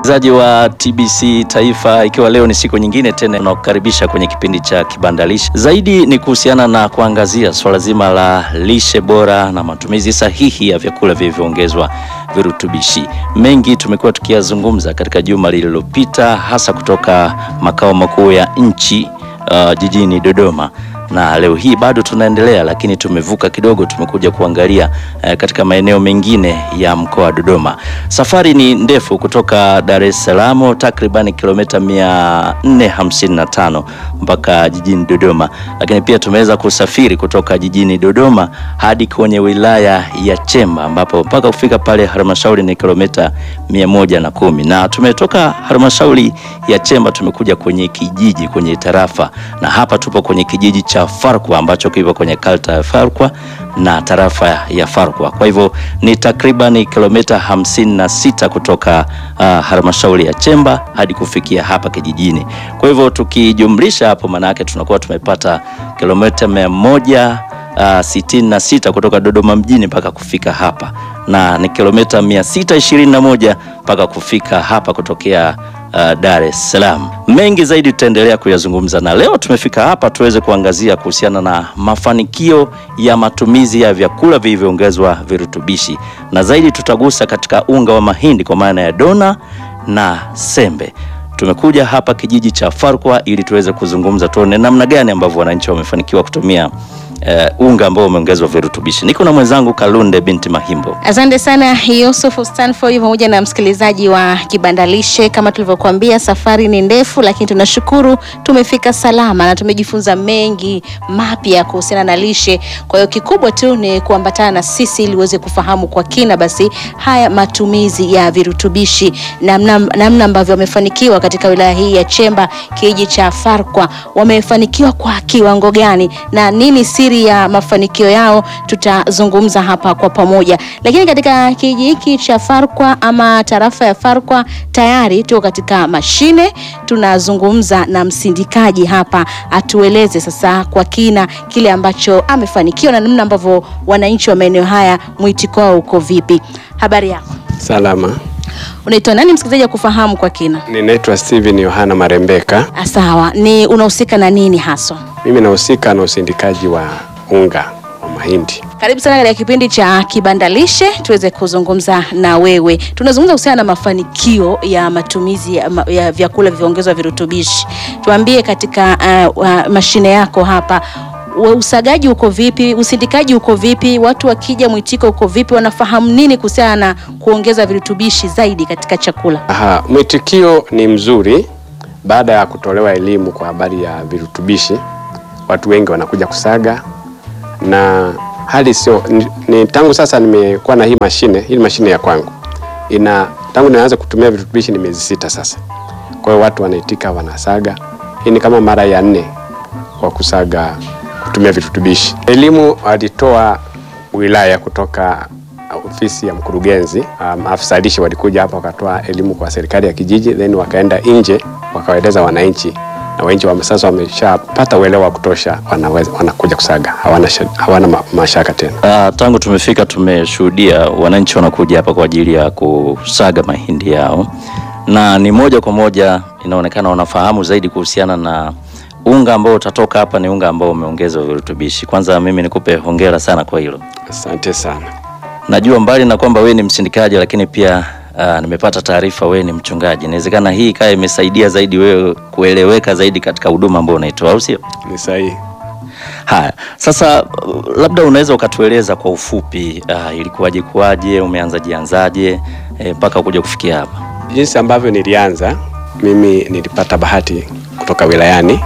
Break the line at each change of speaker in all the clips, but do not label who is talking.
Msikilizaji wa TBC Taifa, ikiwa leo ni siku nyingine tena tunakukaribisha kwenye kipindi cha Kibandalishe. Zaidi ni kuhusiana na kuangazia swala zima la lishe bora na matumizi sahihi ya vyakula vilivyoongezwa virutubishi. Mengi tumekuwa tukiyazungumza katika juma lililopita, hasa kutoka makao makuu ya nchi jijini Dodoma. Na leo hii bado tunaendelea, lakini tumevuka kidogo, tumekuja kuangalia katika maeneo mengine ya mkoa wa Dodoma. Safari ni ndefu kutoka Dar es Salaam, takriban kilomita 455 mpaka jijini Dodoma, lakini pia tumeweza kusafiri kutoka jijini Dodoma hadi kwenye wilaya ya Chemba, ambapo mpaka kufika pale halmashauri ni kilomita 110. Na tumetoka halmashauri ya Chemba tumekuja kwenye kijiji, kwenye tarafa, na hapa tupo kwenye kijiji cha Farkwa ambacho kipo kwenye kata ya Farkwa na tarafa ya Farkwa. Kwa hivyo ni takriban kilomita 56 kutoka halmashauri ya Chemba hadi kufikia hapa kijijini. Kwa hivyo tukijumlisha hapo, maana yake tunakuwa tumepata kilomita 166 kutoka Dodoma mjini mpaka kufika hapa, na ni kilomita 621 mpaka kufika hapa kutokea Dar es Salaam. Mengi zaidi tutaendelea kuyazungumza, na leo tumefika hapa tuweze kuangazia kuhusiana na mafanikio ya matumizi ya vyakula vilivyoongezwa virutubishi, na zaidi tutagusa katika unga wa mahindi kwa maana ya dona na sembe. Tumekuja hapa kijiji cha Farkwa ili tuweze kuzungumza, tuone namna gani ambavyo wananchi wamefanikiwa kutumia unga ambao umeongezwa virutubishi. Niko na mwenzangu Kalunde binti Mahimbo.
Asante sana Yusuf Stanford pamoja na msikilizaji wa Kibandalishe. Kama tulivyokuambia, safari ni ndefu, lakini tunashukuru tumefika salama na tumejifunza mengi mapya kuhusiana na lishe. Kwa hiyo kikubwa tu ni kuambatana na sisi ili uweze kufahamu kwa kina basi haya matumizi ya virutubishi, namna ambavyo wamefanikiwa katika wilaya hii ya Chemba, kijiji cha Farkwa. Wamefanikiwa kwa kiwango gani na nini siri ya mafanikio yao, tutazungumza hapa kwa pamoja. Lakini katika kijiji hiki cha Farkwa ama tarafa ya Farkwa tayari tuko katika mashine, tunazungumza na msindikaji hapa atueleze sasa kwa kina kile ambacho amefanikiwa na namna ambavyo wananchi wa maeneo haya mwitiko wao uko vipi. Habari yako?
Salama.
Unaitwa nani msikilizaji kufahamu kwa kina?
Ninaitwa Steven Yohana Marembeka.
Sawa, ni unahusika na nini hasa?
Mimi nahusika na usindikaji wa unga wa mahindi.
Karibu sana katika kipindi cha Kibandalishe tuweze kuzungumza na wewe. Tunazungumza kuhusiana na mafanikio ya matumizi ya vyakula vilivyoongezwa virutubishi. Tuambie katika mashine yako hapa, usagaji uko vipi, usindikaji uko vipi, watu wakija mwitiko uko vipi, wanafahamu nini kuhusiana na kuongeza virutubishi zaidi katika chakula?
Mwitikio ni mzuri. Baada ya kutolewa elimu kwa habari ya virutubishi, watu wengi wanakuja kusaga, na hali sio ni tangu sasa nimekuwa na hii mashine ya kwangu. Tangu nianze kutumia virutubishi ni miezi 6 sasa. Kwa hiyo watu wanaitika, wanasaga. Hii ni kama mara ya 4 kwa kusaga kutumia virutubishi. Elimu alitoa wilaya kutoka ofisi ya mkurugenzi, afisa lishe walikuja hapa wakatoa elimu kwa serikali ya kijiji, then wakaenda nje wakawaeleza wananchi, na wananchi sasa wameshapata uelewa wa kutosha, wanakuja kusaga, hawana mashaka tena.
Tangu tumefika tumeshuhudia wananchi wanakuja hapa kwa ajili ya kusaga mahindi yao, na ni moja kwa moja inaonekana wanafahamu zaidi kuhusiana na unga ambao utatoka hapa. Ni unga ambao umeongezwa virutubishi. Kwanza mimi nikupe hongera sana kwa hilo.
Asante sana.
Najua mbali na kwamba wewe ni msindikaji, lakini pia nimepata taarifa wewe ni mchungaji. Inawezekana hii kaya imesaidia zaidi wewe kueleweka zaidi katika huduma ambayo unaitoa, au sio?
Ni sahihi.
Haya, sasa labda unaweza ukatueleza kwa ufupi ilikuwaje, umeanzaje mpaka kuja kufikia hapa?
Jinsi ambavyo nilianza, mimi nilipata bahati kutoka wilayani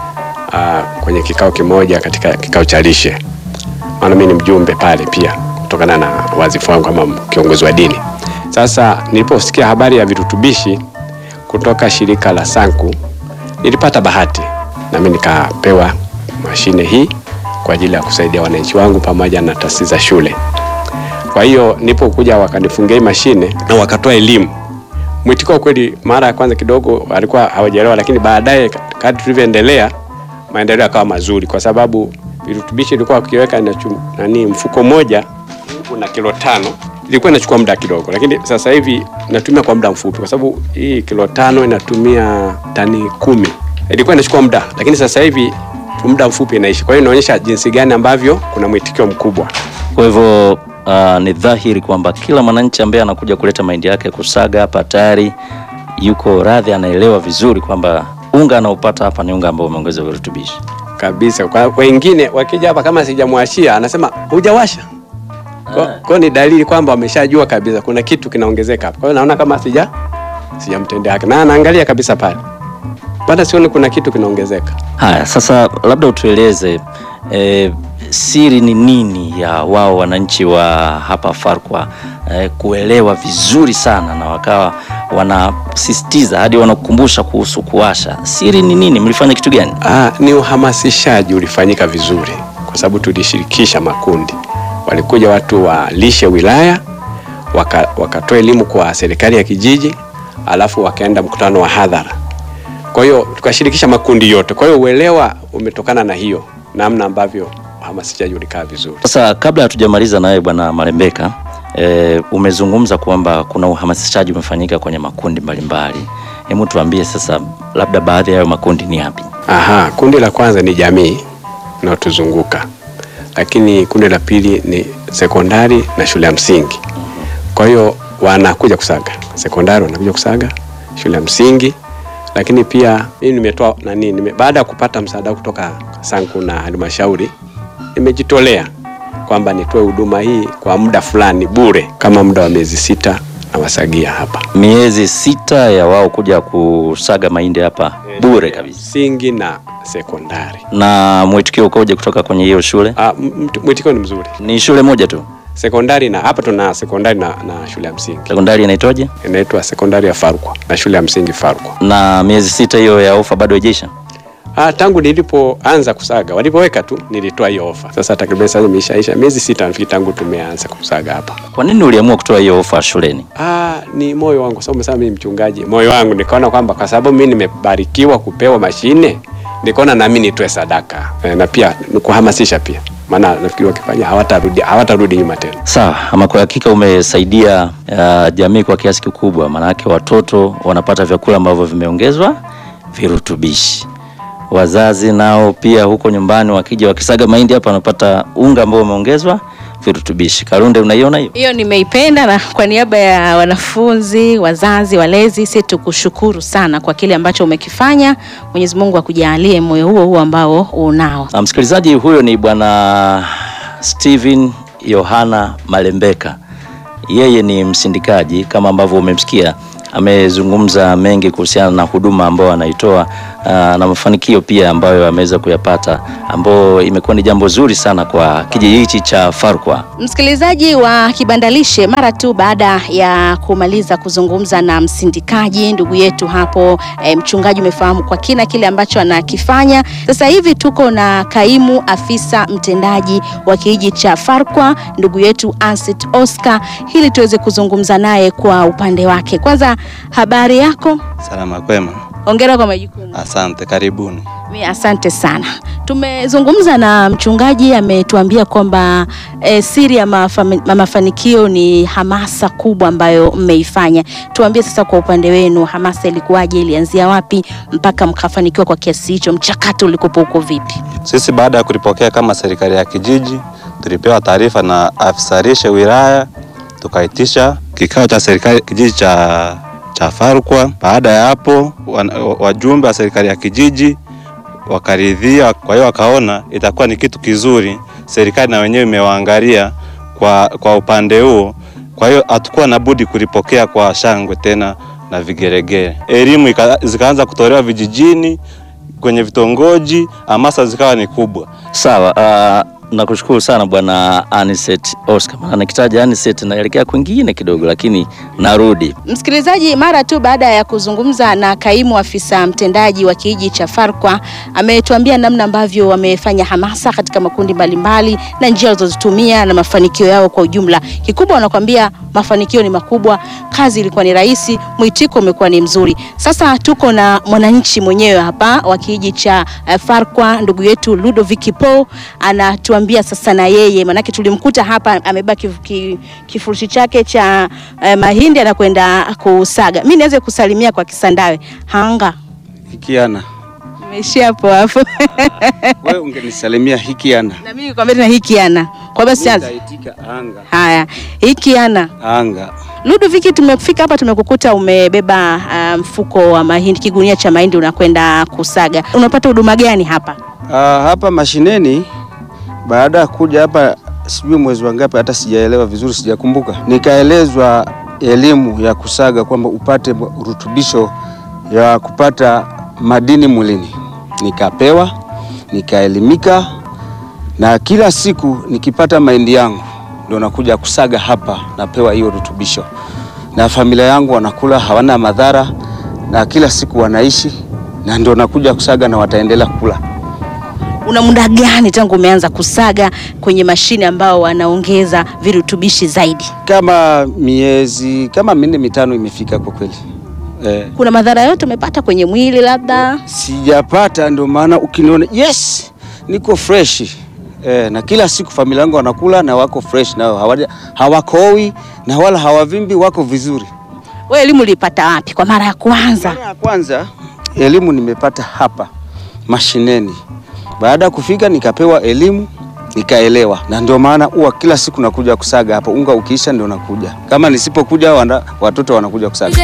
kwenye kikao kimoja, katika kikao cha lishe. Maana mimi ni mjumbe pale pia kutokana na wazifu wangu kama kiongozi wa dini. Sasa niliposikia habari ya virutubishi kutoka shirika la Sanku, nilipata bahati na mimi nikapewa mashine hii kwa ajili ya kusaidia wananchi wangu pamoja na taasisi za shule. Kwa hiyo nilipokuja wakanifungia mashine na wakatoa elimu, mwitiko kweli mara ya kwanza kidogo walikuwa hawajaelewa, lakini baadaye kadri tulivyoendelea maendeleo yakawa mazuri, kwa sababu virutubishi ilikuwa ukiweka mfuko moja una kilo 5, ilikuwa inachukua muda kidogo, lakini sasa hivi natumia kwa muda mfupi, kwa sababu hii kilo 5 inatumia tani 10. Ilikuwa inachukua muda, lakini sasa hivi muda mfupi inaishi. Kwa hiyo inaonyesha jinsi gani ambavyo kuna mwitikio mkubwa.
Kwa hivyo ni dhahiri kwamba kila mwananchi ambaye anakuja kuleta mahindi yake kusaga hapa tayari yuko radhi, anaelewa vizuri kwamba unga anaopata hapa ni unga ambao umeongezwa virutubishi
kabisa. Kwa wengine wakija hapa kama sijamwashia anasema hujawasha. Kwa ni dalili kwamba wameshajua kabisa kuna kitu kinaongezeka hapa. Kwa hiyo naona kama sijamtendea haki. Na anaangalia kabisa pale. Baada sioni kuna kitu kinaongezeka.
Haya, sasa labda utueleze siri ni nini ya wao wananchi wa hapa Farkwa kuelewa vizuri sana na wakawa wanasisitiza hadi wanakukumbusha kuhusu kuwasha. Siri ni nini? Mlifanya kitu gani?
Ni uhamasishaji ulifanyika vizuri, kwa sababu tulishirikisha makundi. Walikuja watu wa lishe wilaya, wakatoa elimu kwa serikali ya kijiji, alafu wakaenda mkutano wa hadhara. Kwa hiyo tukashirikisha makundi yote. Kwa hiyo uelewa umetokana na hiyo namna ambavyo uhamasishaji ulikaa vizuri.
Sasa kabla hatujamaliza nawe Bwana Malembeka, umezungumza kwamba kuna uhamasishaji umefanyika kwenye makundi mbalimbali. Hebu tuambie sasa labda baadhi ya hayo makundi ni yapi?
Kundi la kwanza ni jamii inayotuzunguka. Lakini kundi la pili ni sekondari na shule ya msingi. Kwa hiyo wanakuja kusaga. Sekondari wanakuja kusaga, shule ya msingi. Lakini pia mimi nimetoa baada ya kupata msaada kutoka Sanku na halmashauri, nimejitolea kwamba nitoe huduma hii kwa muda fulani bure, kama muda wa miezi 6 na wasagia hapa.
Miezi 6 ya wao kuja kusaga mahindi hapa bure kabisa.
Msingi na sekondari.
Na mwitikio ukoje kutoka kwenye hiyo shule?
Mwitikio ni mzuri.
Ni shule moja tu?
Sekondari, na hapa tuna sekondari na shule ya msingi.
Sekondari inaitwaje?
Inaitwa sekondari ya Farkwa na shule ya msingi Farkwa.
Na miezi 6 hiyo ya ofa bado haijaisha?
Tangu nilipoanza kusaga, walipoweka tu nilitoa hiyo ofa. Sasa takriban sasa imeshaisha miezi 6 nafikiri tangu tumeanza kusaga hapa.
Kwa nini uliamua kutoa hiyo ofa shuleni?
Ni moyo wangu, sababu mimi ni mchungaji. Moyo wangu nikaona kwamba kwa sababu mimi nimebarikiwa kupewa mashine, nikaona na mimi nitoe sadaka. Na pia kuhamasisha pia. Maana nafikiri wakifanya hawatarudi nyuma tena.
Sawa, ama kwa hakika umesaidia jamii kwa kiasi kikubwa, maana yake watoto wanapata vyakula ambavyo vimeongezwa virutubishi. Wazazi nao pia huko nyumbani wakija wakisaga mahindi hapa wanapata unga ambao umeongezwa virutubishi. Kalunde, unaiona hiyo?
Hiyo nimeipenda, na kwa niaba ya wanafunzi, wazazi, walezi, sisi tukushukuru sana kwa kile ambacho umekifanya. Mwenyezi Mungu akujalie moyo huo ambao unao.
Na msikilizaji, huyo ni Bwana Steven Yohana Malembeka. Yeye ni msindikaji kama ambavyo umemsikia. Amezungumza mengi kuhusiana na huduma ambayo anaitoa na mafanikio pia ambayo ameweza kuyapata, ambayo imekuwa ni jambo zuri sana kwa kijiji hichi cha Farkwa.
Msikilizaji wa Kibandalishe, mara tu baada ya kumaliza kuzungumza na msindikaji ndugu yetu hapo, mchungaji umefahamu kwa kina kile ambacho anakifanya. Sasa hivi tuko na kaimu afisa mtendaji wa kijiji cha Farkwa, ndugu yetu Anset Oscar, ili tuweze kuzungumza naye kwa upande wake. Kwanza, habari yako?
Salama, kwema.
Hongera kwa majukumu.
Asante, karibuni.
Asante sana. Tumezungumza na mchungaji, ametuambia kwamba siri ya mafanikio ni hamasa kubwa ambayo mmeifanya. Tuambie sasa kwa upande wenu, hamasa ilikuwaje, ilianzia wapi mpaka mkafanikiwa kwa kiasi hicho? Mchakato ulikopo uko vipi?
Sisi baada ya kulipokea kama serikali ya kijiji, tulipewa taarifa na afisa lishe wilaya, tukaitisha kikao cha serikali kijiji cha Farkwa. Baada ya hapo wajumbe wa serikali ya kijiji wakaridhia, kwa hiyo wakaona itakuwa ni kitu kizuri. Serikali na wenyewe imewaangalia kwa upande huo, kwa hiyo hatakuwa na budi kulipokea kwa shangwe tena na vigeregere. Elimu zikaanza kutolewa vijijini, kwenye vitongoji, hamasa zikawa ni kubwa.
Sawa, nakushukuru sana Bwana Anset Oscar. Maana nikitaja Anset naelekea kwingine kidogo, lakini narudi.
Msikilizaji, mara tu baada ya kuzungumza na kaimu afisa mtendaji wa kijiji cha Farkwa, ametuambia namna ambavyo wamefanya hamasa katika makundi mbalimbali na njia walizozitumia na mafanikio yao kwa ujumla. Kikubwa wanakuambia mafanikio ni makubwa, kazi ilikuwa ni rahisi, mwitiko umekuwa ni mzuri. Sasa tuko na mwananchi mwenyewe hapa wa kijiji cha Farkwa, ndugu yetu Ludovic Paul, anatuambia kutuambia sasa na yeye, manake tulimkuta hapa amebaki kifurushi chake cha mahindi anakwenda kusaga. Mimi niweze kusalimia kwa Kisandawe. Hanga.
Hikiana.
Nimeishia hapo.
Wewe ungenisalimia hikiana.
Na mimi nikwambia tena hikiana. Kwa basi anza.
Nitaitika anga.
Haya, hikiana.
Anga.
Ludoviki, tumefika hapa tumekukuta umebeba mfuko wa mahindi, kigunia cha mahindi unakwenda kusaga. Unapata huduma gani hapa?
Hapa mashineni, baada ya kuja hapa sijui mwezi wangapi, hata sijaelewa vizuri, sijakumbuka. Nikaelezwa elimu ya kusaga kwamba upate rutubisho ya kupata madini mwilini. Nikapewa, nikaelimika, na kila siku nikipata mahindi yangu ndio nakuja kusaga hapa, napewa hiyo rutubisho. Na familia yangu wanakula, hawana madhara, na kila siku wanaishi, na ndio nakuja kusaga na wataendelea kula.
Una muda gani tangu umeanza kusaga kwenye mashine ambao wanaongeza virutubishi zaidi?
Kama miezi kama 4-5 imefika kwa kweli.
Kuna madhara yote umepata kwenye mwili labda?
Sijapata, ndio maana ukiniona yes, niko fresh. Na kila siku familia yangu wanakula na wako fresh, na hawakoi na wala hawavimbi, wako vizuri.
Wewe elimu ulipata wapi kwa mara ya kwanza?
Mara ya kwanza elimu nimepata hapa mashineni. Baada ya kufika nikapewa elimu, nikaelewa, na ndio maana huwa kila siku nakuja kusaga hapa. Unga ukiisha ndio nakuja. Kama nisipokuja watoto wanakuja kusaga.